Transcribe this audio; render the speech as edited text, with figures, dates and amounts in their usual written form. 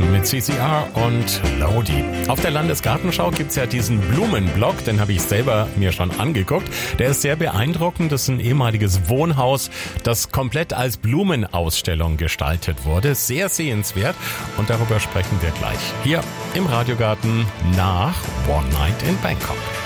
Garten mit CCR und Lodi. Auf der Landesgartenschau gibt's ja diesen Blumenblock, den habe ich selber mir schon angeguckt. Der ist sehr beeindruckend. Das ist ein ehemaliges Wohnhaus, das komplett als Blumenausstellung gestaltet wurde. Sehr sehenswert und darüber sprechen wir gleich hier im Radiogarten nach One Night in Bangkok.